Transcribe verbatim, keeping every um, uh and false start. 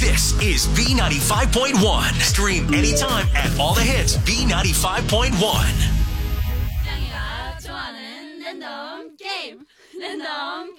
This is B ninety-five point one. Stream anytime at all the hits B ninety-five point one. 짱이가 좋아하는 랜덤 게임 랜덤